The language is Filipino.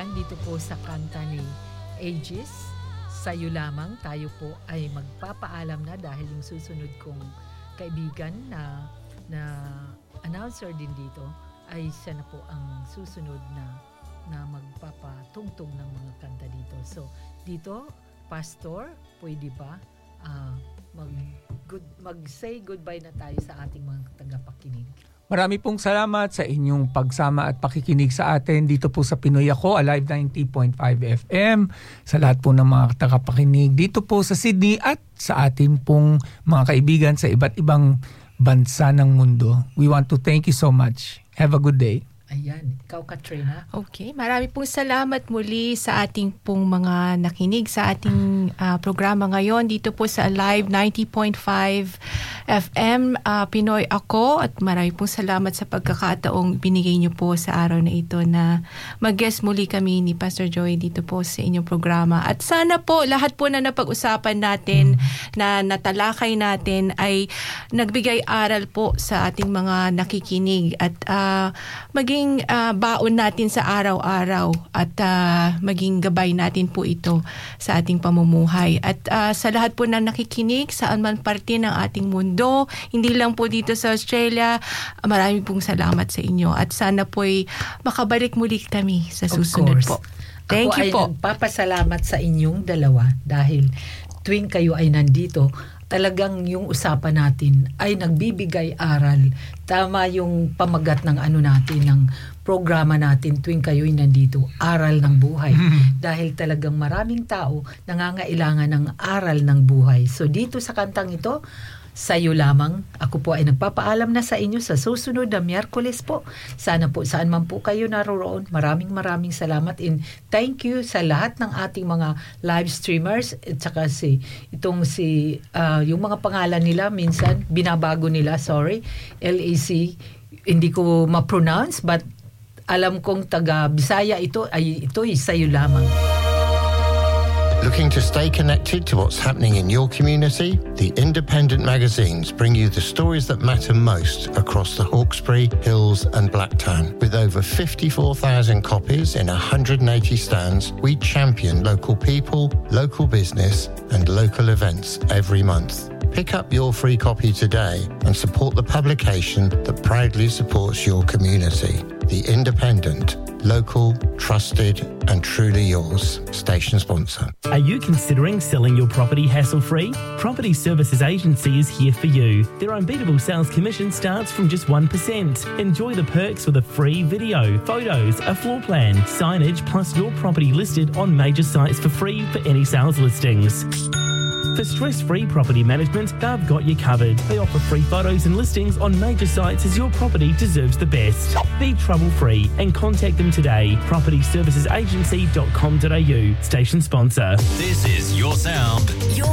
kaibigan, dito po sa kanta ni Aegis, Sa'yo Lamang, tayo po ay magpapaalam na dahil yung susunod kong kaibigan na announcer din dito ay siya na po ang susunod na magpapatungtong ng mga kanta dito. So, dito, Pastor, pwede ba mag-say goodbye na tayo sa ating mga tagapakinig? Marami pong salamat sa inyong pagsama at pakikinig sa atin dito po sa Pinoy Ako, Alive 90.5 FM, sa lahat po ng mga tagapakinig dito po sa Sydney at sa ating pong mga kaibigan sa iba't ibang bansa ng mundo. We want to thank you so much. Have a good day. Ayan, ikaw Katrina. Okay, marami pong salamat muli sa ating pong mga nakinig sa ating programa ngayon dito po sa Live 90.5 FM Pinoy Ako, at marami pong salamat sa pagkakataong binigay niyo po sa araw na ito na mag-guest muli kami ni Pastor Joey dito po sa inyong programa. At sana po lahat po na napag-usapan natin, na natalakay natin ay nagbigay aral po sa ating mga nakikinig at maging baon natin sa araw-araw at maging gabay natin po ito sa ating pamumuhay. At sa lahat po na nakikinig saan man parte ng ating mundo, hindi lang po dito sa Australia, marami pong salamat sa inyo at sana po'y makabalik muli kami sa susunod po. Thank you po. Ako ay nagpapasalamat sa inyong dalawa dahil tuwing kayo ay nandito, talagang yung usapan natin ay nagbibigay aral. Tama yung pamagat ng natin, ng programa natin tuwing kayo'y nandito, aral ng buhay. Dahil talagang maraming tao nangangailangan ng aral ng buhay. So dito sa kantang ito, Sa'yo Lamang, ako po ay nagpapaalam na sa inyo sa susunod na Miyerkules po. Sana po saan man po kayo naroroon, maraming salamat and thank you sa lahat ng ating mga live streamers at saka yung mga pangalan nila minsan binabago nila, sorry, LAC, hindi ko ma-pronounce but alam kong taga Bisaya ito ay Sa'yo Lamang. Looking to stay connected to what's happening in your community? The independent magazines bring you the stories that matter most across the Hawkesbury, Hills and Blacktown. With over 54,000 copies in 180 stands, we champion local people, local business and local events every month. Pick up your free copy today and support the publication that proudly supports your community. The Independent. Local, trusted, and truly yours. Station sponsor. Are you considering selling your property hassle-free? Property Services Agency is here for you. Their unbeatable sales commission starts from just 1%. Enjoy the perks with a free video, photos, a floor plan, signage, plus your property listed on major sites for free for any sales listings. For stress-free property management, they've got you covered. They offer free photos and listings on major sites as your property deserves the best. Be trouble-free and contact them today. PropertyServicesAgency.com.au. Station sponsor. This is your sound. Your